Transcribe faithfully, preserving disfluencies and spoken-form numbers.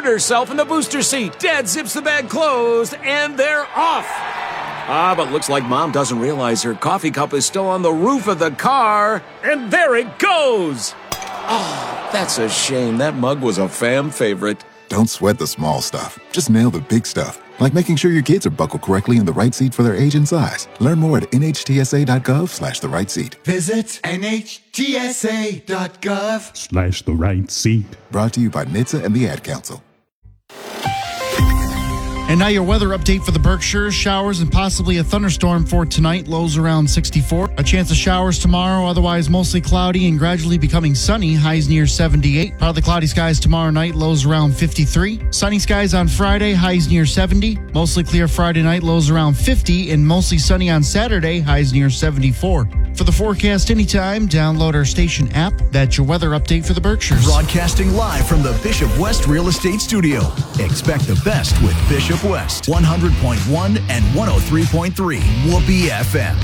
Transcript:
herself in the booster seat. Dad zips the bag closed, and they're off. Ah, but looks like Mom doesn't realize her coffee cup is still on the roof of the car, and there it goes. Oh, that's a shame. That mug was a fam favorite. Don't sweat the small stuff. Just nail the big stuff, like making sure your kids are buckled correctly in the right seat for their age and size. Learn more at nhtsa.gov slash the right seat. Visit nhtsa.gov slash the right seat. Brought to you by N H T S A and the Ad Council. And now your weather update for the Berkshires. Showers and possibly a thunderstorm for tonight. Lows around sixty-four. A chance of showers tomorrow. Otherwise mostly cloudy and gradually becoming sunny. Highs near seventy-eight. Partly cloudy skies tomorrow night. Lows around fifty-three. Sunny skies on Friday. Highs near seventy. Mostly clear Friday night. Lows around fifty. And mostly sunny on Saturday. Highs near seventy-four. For the forecast anytime, download our station app. That's your weather update for the Berkshires. Broadcasting live from the Bishop West Real Estate Studio. Expect the best with Bishop West. one hundred point one and one oh three point three Whoopee F M.